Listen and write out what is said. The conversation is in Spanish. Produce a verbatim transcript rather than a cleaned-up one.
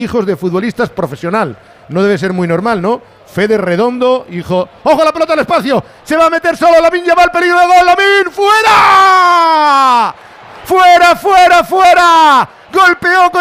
hijos de futbolistas profesional. No debe ser muy normal, ¿no? Fede Redondo, hijo... ¡Ojo, la pelota al espacio! ¡Se va a meter solo Lamine Yamal! ¡Peligro de gol! ¡Lamine! ¡Fuera! ¡Fuera, fuera, fuera! ¡Golpeó con